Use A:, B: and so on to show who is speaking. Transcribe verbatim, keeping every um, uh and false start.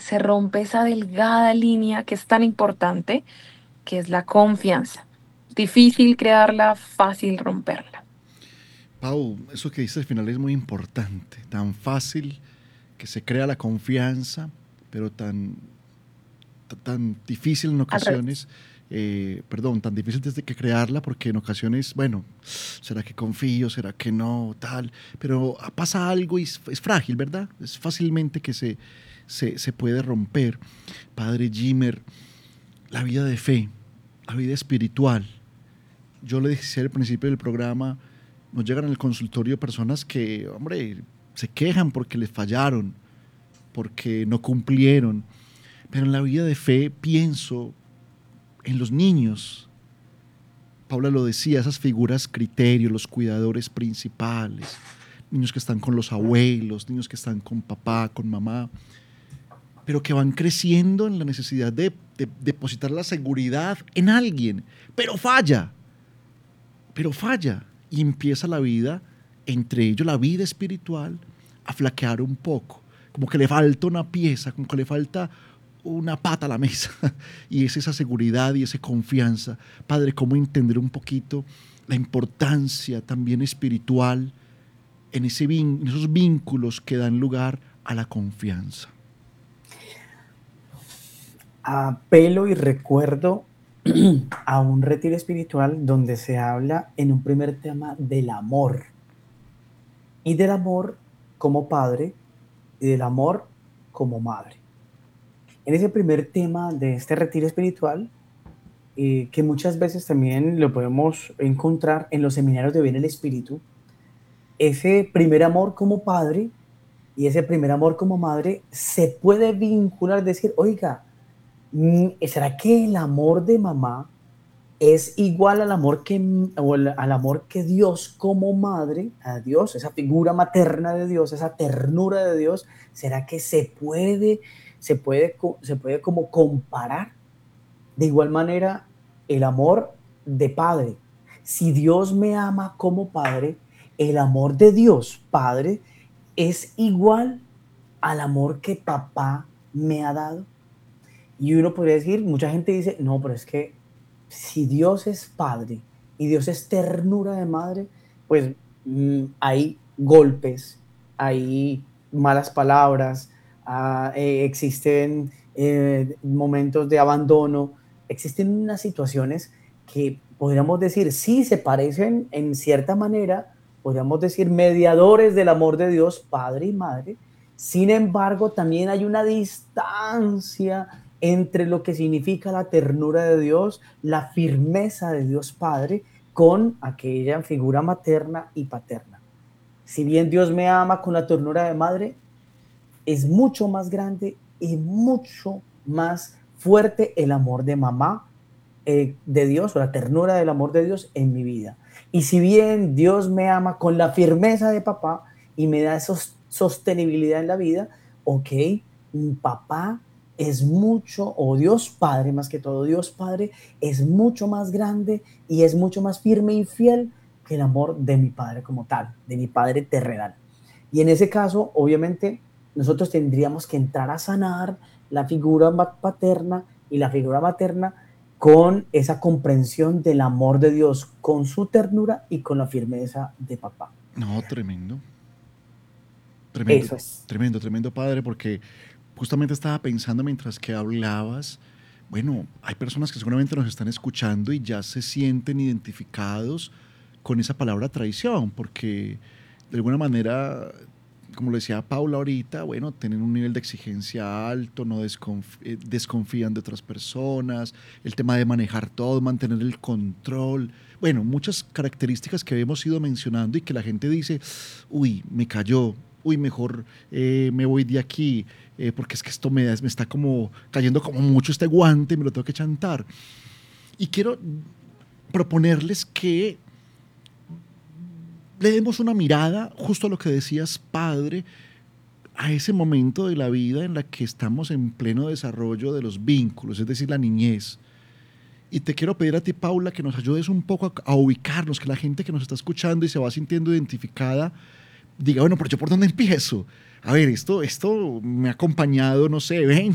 A: se rompe esa delgada línea que es tan importante, que es la confianza. Difícil crearla, fácil romperla.
B: Pau, eso que dices al final es muy importante. Tan fácil que se crea la confianza, pero tan, t- tan difícil en
A: Al revés.
B: ocasiones, eh, perdón, tan difícil desde que crearla, porque en ocasiones, bueno, ¿será que confío? ¿Será que no? Tal. Pero pasa algo y es, es frágil, ¿verdad? Es fácilmente que se, se, se puede romper. Padre Jimmer, la vida de fe, la vida espiritual. Yo le decía al principio del programa, nos llegan al consultorio personas que, hombre, se quejan porque les fallaron, porque no cumplieron. Pero en la vida de fe pienso en los niños. Paula lo decía, esas figuras criterios, los cuidadores principales, niños que están con los abuelos, niños que están con papá, con mamá, pero que van creciendo en la necesidad de, de depositar la seguridad en alguien, pero falla, pero falla y empieza la vida, entre ellos la vida espiritual, a flaquear un poco, como que le falta una pieza, como que le falta una pata a la mesa y es esa seguridad y esa confianza. Padre, ¿cómo entender un poquito la importancia también espiritual en, ese en esos vínculos que dan lugar a la confianza?
C: Apelo y recuerdo a un retiro espiritual donde se habla en un primer tema del amor y del amor como padre y del amor como madre. En ese primer tema de este retiro espiritual, eh, que muchas veces también lo podemos encontrar en los seminarios de Bien el Espíritu, ese primer amor como padre y ese primer amor como madre se puede vincular, decir, oiga, ¿será que el amor de mamá es igual al amor que, o al, al amor que Dios como madre, a Dios, esa figura materna de Dios, esa ternura de Dios, ¿será que se puede, se puede, se puede como comparar? De igual manera, el amor de padre. Si Dios me ama como padre, el amor de Dios padre es igual al amor que papá me ha dado. Y uno podría decir, mucha gente dice, no, pero es que si Dios es padre y Dios es ternura de madre, pues mmm, hay golpes, hay malas palabras, uh, eh, existen eh, momentos de abandono, existen unas situaciones que podríamos decir, sí se parecen en cierta manera, podríamos decir mediadores del amor de Dios, padre y madre. Sin embargo, también hay una distancia entre lo que significa la ternura de Dios, la firmeza de Dios Padre, con aquella figura materna y paterna. Si bien Dios me ama con la ternura de madre, es mucho más grande y mucho más fuerte el amor de mamá eh, de Dios, o la ternura del amor de Dios en mi vida. Y si bien Dios me ama con la firmeza de papá y me da esa sostenibilidad en la vida, ok, mi papá es mucho, o Dios Padre más que todo, Dios Padre es mucho más grande y es mucho más firme y fiel que el amor de mi padre como tal, de mi padre terrenal. Y en ese caso, obviamente, nosotros tendríamos que entrar a sanar la figura paterna y la figura materna con esa comprensión del amor de Dios, con su ternura y con la firmeza de papá.
B: No, tremendo. Tremendo,
C: Eso es.
B: tremendo, tremendo, padre, porque justamente estaba pensando mientras que hablabas, bueno, hay personas que seguramente nos están escuchando y ya se sienten identificados con esa palabra traición, porque de alguna manera, como lo decía Paula ahorita, bueno, tienen un nivel de exigencia alto, no desconf eh, desconfían de otras personas, el tema de manejar todo, mantener el control, bueno, muchas características que hemos ido mencionando y que la gente dice, uy, me cayó, uy, mejor eh, me voy de aquí, eh, porque es que esto me, me está como cayendo como mucho este guante, me lo tengo que chantar. Y quiero proponerles que le demos una mirada justo a lo que decías, padre, a ese momento de la vida en la que estamos en pleno desarrollo de los vínculos, es decir, la niñez. Y te quiero pedir a ti, Paula, que nos ayudes un poco a, a ubicarnos, que la gente que nos está escuchando y se va sintiendo identificada diga, bueno, pero yo por dónde empiezo. A ver, esto, esto me ha acompañado, no sé, veinte